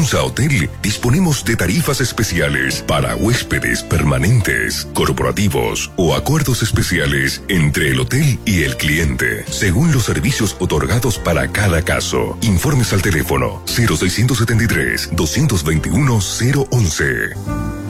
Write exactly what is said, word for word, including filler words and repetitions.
Hunza Hotel disponemos de tarifas especiales para huéspedes permanentes, corporativos o acuerdos especiales entre el hotel y el cliente, según los servicios otorgados para cada caso. Informes al teléfono cero seiscientos setenta y tres, doscientos veintiuno, cero once.